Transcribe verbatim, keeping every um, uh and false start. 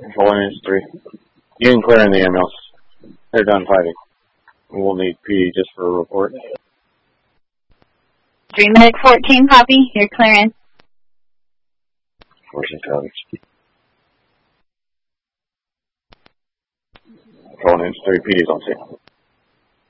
Control Inch three. You can clear in the ambulance. They're done fighting. We'll need P D just for a report. Dream Medic fourteen, copy. You're clearing. fourteen coverage. Control Inch three, P D's on scene.